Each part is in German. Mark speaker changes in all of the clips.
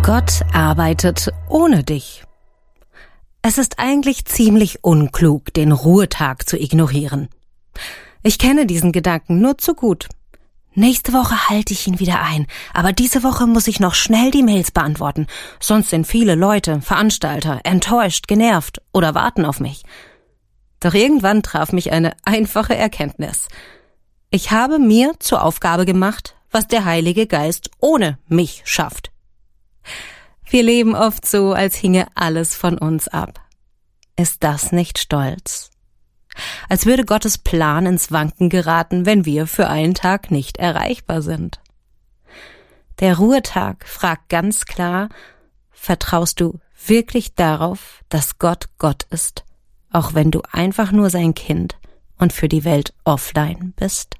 Speaker 1: Gott arbeitet ohne dich. Es ist eigentlich ziemlich unklug, den Ruhetag zu ignorieren. Ich kenne diesen Gedanken nur zu gut. Nächste Woche halte ich ihn wieder ein, aber diese Woche muss ich noch schnell die Mails beantworten, sonst sind viele Leute, Veranstalter, enttäuscht, genervt oder warten auf mich. Doch irgendwann traf mich eine einfache Erkenntnis. Ich habe mir zur Aufgabe gemacht, was der Heilige Geist ohne mich schafft. Wir leben oft so, als hinge alles von uns ab. Ist das nicht Stolz? Als würde Gottes Plan ins Wanken geraten, wenn wir für einen Tag nicht erreichbar sind. Der Ruhetag fragt ganz klar, vertraust du wirklich darauf, dass Gott Gott ist, auch wenn du einfach nur sein Kind und für die Welt offline bist?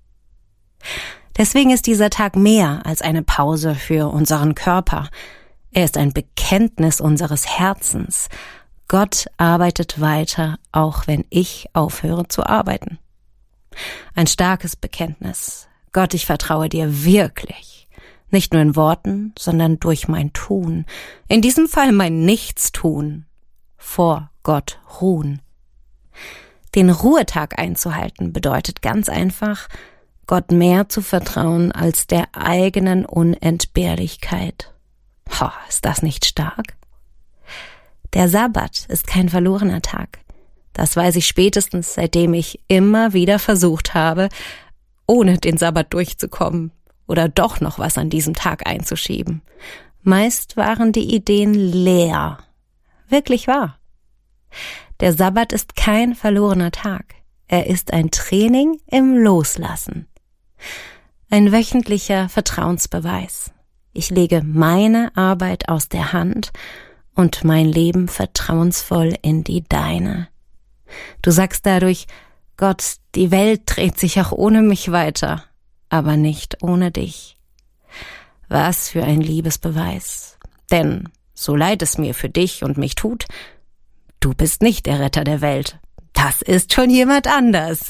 Speaker 1: Deswegen ist dieser Tag mehr als eine Pause für unseren Körper. Er ist ein Bekenntnis unseres Herzens. Gott arbeitet weiter, auch wenn ich aufhöre zu arbeiten. Ein starkes Bekenntnis. Gott, ich vertraue dir wirklich. Nicht nur in Worten, sondern durch mein Tun. In diesem Fall mein Nichtstun. Vor Gott ruhen. Den Ruhetag einzuhalten bedeutet ganz einfach, Gott mehr zu vertrauen als der eigenen Unentbehrlichkeit. Ist das nicht stark? Der Sabbat ist kein verlorener Tag. Das weiß ich spätestens, seitdem ich immer wieder versucht habe, ohne den Sabbat durchzukommen oder doch noch was an diesem Tag einzuschieben. Meist waren die Ideen leer. Wirklich wahr. Der Sabbat ist kein verlorener Tag. Er ist ein Training im Loslassen. Ein wöchentlicher Vertrauensbeweis. Ich lege meine Arbeit aus der Hand und mein Leben vertrauensvoll in die deine. Du sagst dadurch, Gott, die Welt dreht sich auch ohne mich weiter, aber nicht ohne dich. Was für ein Liebesbeweis. Denn, so leid es mir für dich und mich tut, du bist nicht der Retter der Welt. Das ist schon jemand anders.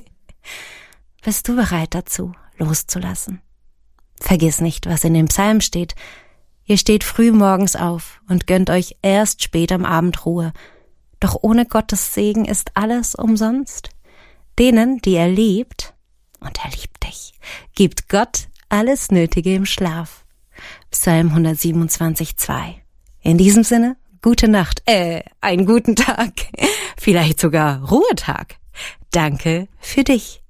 Speaker 1: Bist du bereit dazu, loszulassen? Vergiss nicht, was in dem Psalm steht. Ihr steht früh morgens auf und gönnt euch erst spät am Abend Ruhe. Doch ohne Gottes Segen ist alles umsonst. Denen, die er liebt, und er liebt dich, gibt Gott alles Nötige im Schlaf. Psalm 127,2. In diesem Sinne, gute Nacht, einen guten Tag, vielleicht sogar Ruhetag. Danke für dich.